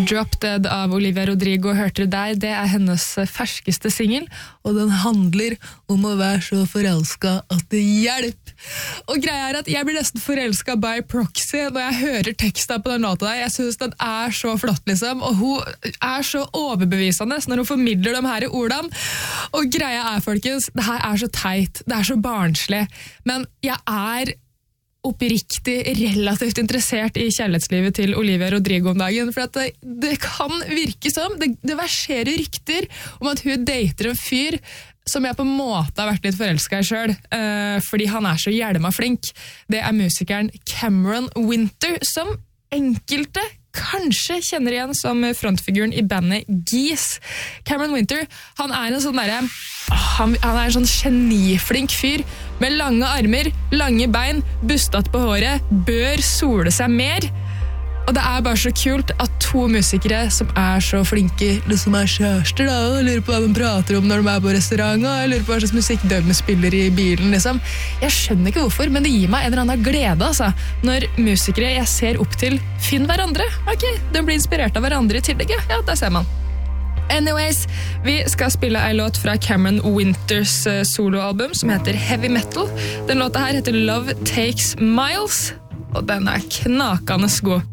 Drop Dead av Olivia Rodrigo hørte du der. Det hennes ferskeste single, og den handler om å være så forelsket at det hjelper. Og greia at jeg blir nesten forelsket by proxy når jeg hører teksten på den låta der. Jeg synes den så flott, liksom, og hun så overbevisende når hun formidler de her ordene. Og greia folkens, det her så teit, det så barnslig, men jeg oppriktig relativt interessert i kjærlighetslivet til Olivia Rodrigo om dagen, for at det kan virke som, det verserer rykter om at hun dater en fyr som jeg på en måte har vært litt forelsket i selv, fordi han så hjelma flink. Det musikeren Cameron Winter, som enkelte kanskje kjenner igjen som frontfiguren i bandet Geese. Cameron Winter, han en sånn han en sånn geniflink fyr med lange armer, lange bein, bustet på håret, bør sole seg mer. Og det bare så kult at to musikere som så flinke, som kjærester da, og lurer på hva de prater om når de på restaurant, og lurer på hva slags musikk de spiller i bilen, liksom. Jeg skjønner ikke hvorfor, men det gir meg en eller annen glede, altså, når musikere jeg ser opp til finner hverandre. Ok, de blir inspirert av hverandre i tillegg, ja, der ser man. Anyways, vi skal spille en låt fra Cameron Winters soloalbum som heter Heavy Metal. Den låta her heter Love Takes Miles, og den knakende god.